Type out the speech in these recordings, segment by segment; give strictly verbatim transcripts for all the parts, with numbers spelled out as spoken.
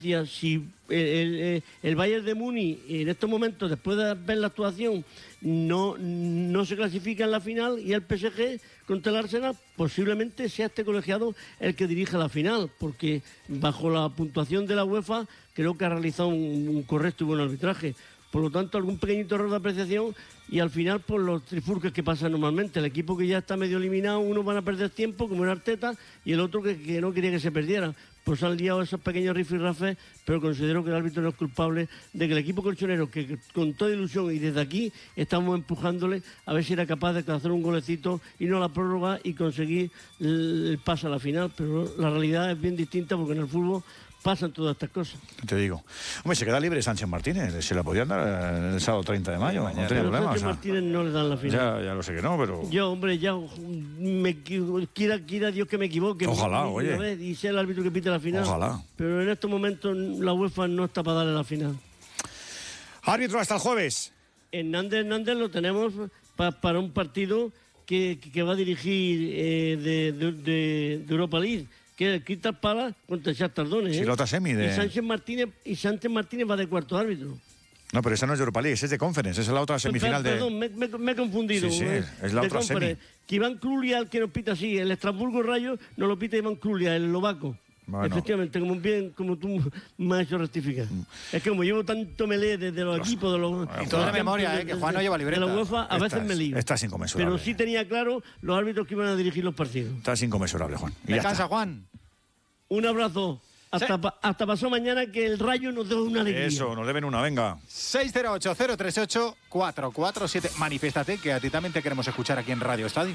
Si el, el, el Bayern de Múnich en estos momentos, después de ver la actuación, no, no se clasifica en la final, y el P S G contra el Arsenal, posiblemente sea este colegiado el que dirija la final, porque bajo la puntuación de la UEFA creo que ha realizado un, un correcto y buen arbitraje. Por lo tanto, algún pequeñito error de apreciación, y al final, por los trifurques que pasan normalmente. El equipo que ya está medio eliminado, uno van a perder tiempo, como era Arteta, y el otro que, que no quería que se perdiera. Pues han liado esos pequeños rifirrafes, pero considero que el árbitro no es culpable de que el equipo colchonero, que con toda ilusión y desde aquí estamos empujándole a ver si era capaz de hacer un golecito y no la prórroga y conseguir el, el pase a la final. Pero la realidad es bien distinta, porque en el fútbol pasan todas estas cosas. Te digo. Hombre, se queda libre Sánchez Martínez. Se la podían dar el sábado treinta de mayo. Mañana. No tiene problema. Sánchez o sea, Martínez no le dan la final. Ya, ya lo sé que no, pero... Yo, hombre, ya me, quiera, quiera Dios que me equivoque. Ojalá, me, oye. Vez, y sea el árbitro que pite la final. Ojalá. Pero en estos momentos la UEFA no está para darle la final. Árbitro hasta el jueves. Hernández Hernández lo tenemos pa, para un partido que, que va a dirigir eh, de, de, de, de Europa League, que es el Crystal Palace contra el Shakhtar Donetsk. Sí, ¿eh? la otra semi de... Y Sánchez Martínez, y Sánchez Martínez va de cuarto árbitro. No, pero esa no es de Europa League, esa es de Conference, esa es la otra semifinal. Perdón, de... Perdón, me, me, me he confundido. Sí, sí, es la otra semi. Que Iván Klulia, el que nos pita así, el Estrasburgo Rayo, nos lo pita Iván Klulia, el eslovaco. Bueno. Efectivamente, como bien, como tú me has hecho rectificar. Mm. Es que como llevo tanto melé desde los, los equipos de los... Y toda la memoria, de, eh, que Juan no lleva libreta. De la UEFA, a veces estás, me lío. Estás inconmensurable. Pero sí tenía claro los árbitros que iban a dirigir los partidos. Estás inconmensurable, Juan. Y Descansa, Juan. Un abrazo. Hasta, sí. pa, hasta pasó mañana, que el Rayo nos dé una alegría. Eso, nos deben una, venga. seis cero ocho, cero tres ocho, cuatro cuatro siete. Manifiéstate, que a ti también te queremos escuchar aquí en Radio Estadio.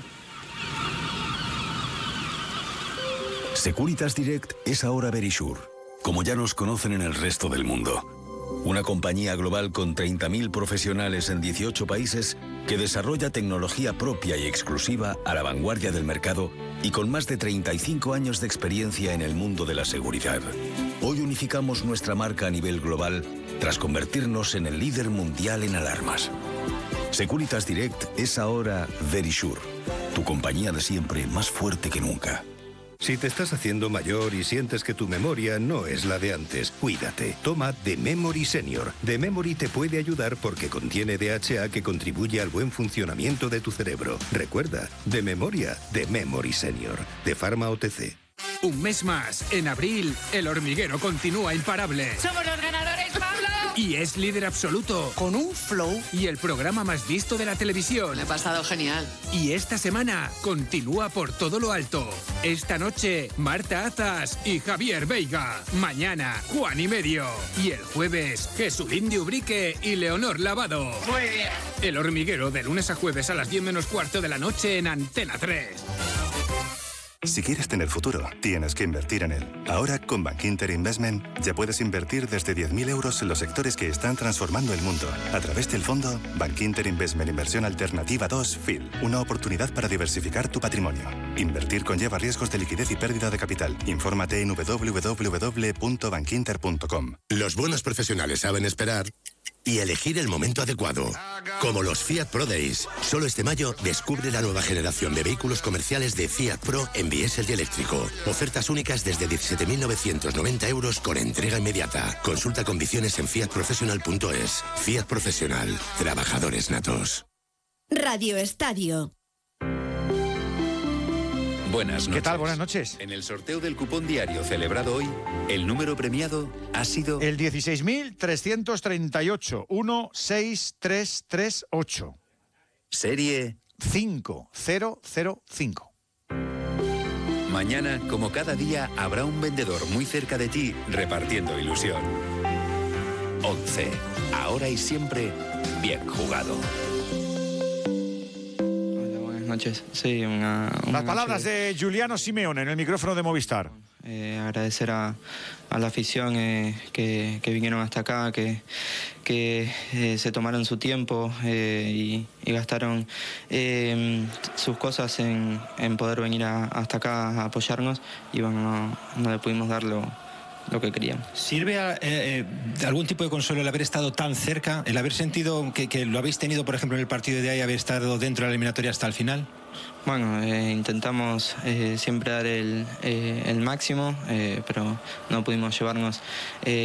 Securitas Direct es ahora Verisure, como ya nos conocen en el resto del mundo. Una compañía global con treinta mil profesionales en dieciocho países que desarrolla tecnología propia y exclusiva a la vanguardia del mercado y con más de treinta y cinco años de experiencia en el mundo de la seguridad. Hoy unificamos nuestra marca a nivel global tras convertirnos en el líder mundial en alarmas. Securitas Direct es ahora Verisure, tu compañía de siempre más fuerte que nunca. Si te estás haciendo mayor y sientes que tu memoria no es la de antes, cuídate. Toma The Memory Senior. The Memory te puede ayudar porque contiene D H A que contribuye al buen funcionamiento de tu cerebro. Recuerda, de memoria, The Memory Senior, de Pharma O T C. Un mes más. En abril, El Hormiguero continúa imparable. ¡Somos los ganadores, Pablo! Y es líder absoluto. Con un flow. Y el programa más visto de la televisión. Me he pasado genial. Y esta semana continúa por todo lo alto. Esta noche, Marta Azas y Javier Veiga. Mañana, Juan y Medio. Y el jueves, Jesulín de Ubrique y Leonor Lavado. Muy bien. El Hormiguero, de lunes a jueves a las diez menos cuarto de la noche en Antena tres. Si quieres tener futuro, tienes que invertir en él. Ahora, con Bankinter Investment, ya puedes invertir desde diez mil euros en los sectores que están transformando el mundo. A través del fondo Bankinter Investment Inversión Alternativa dos F I L. Una oportunidad para diversificar tu patrimonio. Invertir conlleva riesgos de liquidez y pérdida de capital. Infórmate en doble u doble u doble u punto bankinter punto com. Los buenos profesionales saben esperar y elegir el momento adecuado. Como los Fiat Pro Days. Solo este mayo descubre la nueva generación de vehículos comerciales de Fiat Pro en diésel y eléctrico. Ofertas únicas desde diecisiete mil novecientos noventa euros con entrega inmediata. Consulta condiciones en fiat professional punto es. Fiat Profesional. Trabajadores natos. Radio Estadio. Buenas noches. ¿Qué tal? Buenas noches. En el sorteo del cupón diario celebrado hoy, el número premiado ha sido... El dieciséis mil trescientos treinta y ocho, uno seis tres tres ocho. Serie... cinco cero cero cinco. Mañana, como cada día, habrá un vendedor muy cerca de ti repartiendo ilusión. once. Ahora y siempre, bien jugado. Noches. Sí, una, una Las palabras noche... de Giuliano Simeone en el micrófono de Movistar. Eh, agradecer a, a la afición eh, que, que vinieron hasta acá, que, que eh, se tomaron su tiempo eh, y, y gastaron eh, sus cosas en, en poder venir a, hasta acá a apoyarnos, y bueno, no, no le pudimos dar lo, lo que queríamos. ¿Sirve a, eh, algún tipo de consuelo el haber estado tan cerca, el haber sentido que, que lo habéis tenido, por ejemplo, en el partido de ahí, haber estado dentro de la eliminatoria hasta el final? Bueno, eh, intentamos eh, siempre dar el, eh, el máximo, eh, pero no pudimos llevarnos eh,